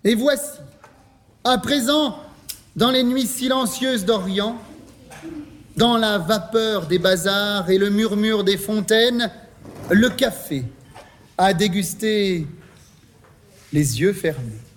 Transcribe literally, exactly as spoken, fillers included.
Et voici, à présent, dans les nuits silencieuses d'Orient, dans la vapeur des bazars et le murmure des fontaines, le café a dégusté les yeux fermés.